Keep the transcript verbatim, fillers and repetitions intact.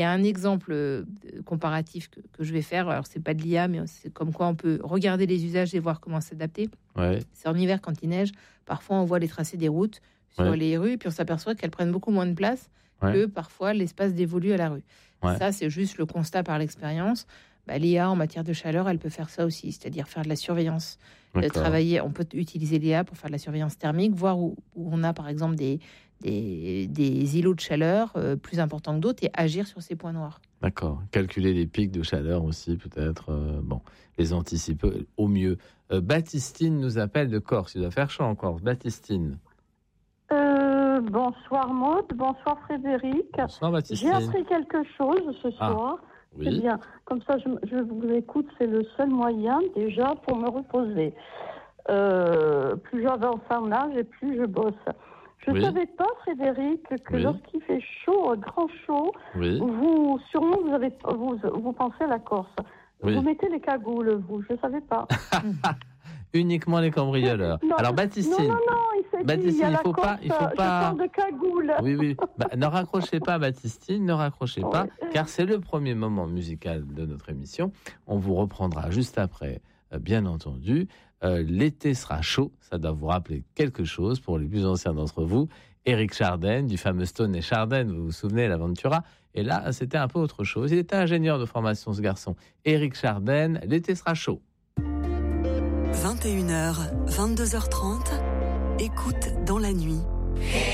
Il y a un exemple euh, comparatif que, que je vais faire. Alors, c'est pas de l'I A, mais c'est comme quoi on peut regarder les usages et voir comment s'adapter. Ouais. C'est en hiver, quand il neige, parfois on voit les tracés des routes sur Ouais. les rues, et puis on s'aperçoit qu'elles prennent beaucoup moins de place Ouais. que parfois l'espace dévolu à la rue. Ouais. Ça, c'est juste le constat par l'expérience. Bah, L'I A, en matière de chaleur, elle peut faire ça aussi, c'est-à-dire faire de la surveillance. De travailler, on peut utiliser l'I A pour faire de la surveillance thermique, voir où, où on a par exemple des, des, des îlots de chaleur euh, plus importants que d'autres et agir sur ces points noirs. D'accord. Calculer les pics de chaleur aussi, peut-être. Euh, bon, les anticiper au mieux. Euh, Baptistine nous appelle de Corse. Il doit faire chaud en Corse. Baptistine. Euh, bonsoir Maud, bonsoir Frédéric. Bonsoir Baptistine. J'ai appris quelque chose ce soir. Ah, oui. C'est bien. Comme ça, je, je vous écoute. C'est le seul moyen déjà pour me reposer. Euh, plus j'avance en âge et plus je bosse. Je ne Oui. savais pas, Frédéric, que Oui. lorsqu'il fait chaud, grand chaud, Oui. vous sûrement vous avez vous, vous pensez à la Corse. Oui. Vous mettez les cagoules, vous. Je ne savais pas. Uniquement les cambrioleurs. Non, Alors Baptistine. Non, non, non. Il s'est dit, Baptistine, il y a il la faut Corse, pas, il faut je pas. parle de cagoules. Oui, oui. Bah, ne raccrochez pas, Baptistine, ne raccrochez pas, Ouais. car c'est le premier moment musical de notre émission. On vous reprendra juste après, euh, bien entendu. Euh, l'été sera chaud, ça doit vous rappeler quelque chose pour les plus anciens d'entre vous. Éric Chardin, du fameux Stone et Chardin, vous vous souvenez, l'Aventura. Et là, c'était un peu autre chose. Il était ingénieur de formation, ce garçon. Éric Chardin, l'été sera chaud. vingt et une heures, vingt-deux heures trente, écoute dans la nuit.